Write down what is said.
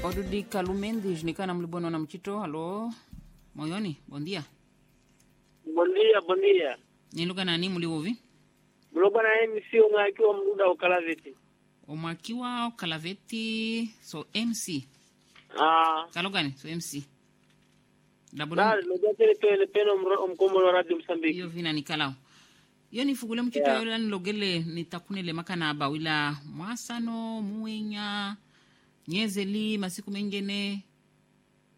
Odudi Kalumendi jnikana mlibono na mchito. Halo moyoni, bondia. Bondia. Niluga nani muliwovi? Mloba na MC ungakiwa mluda ukalaveti. Umakiwa ukalaveti so MC. Kalogani so MC. Na loja tele peno mkombo wa Radio Msambiki. Iyo vina nikalao. Iyo nifugule mchito yola nilogele nitakunele makana aba wila mwasano, muwenya, nyezeli, masiku mengene.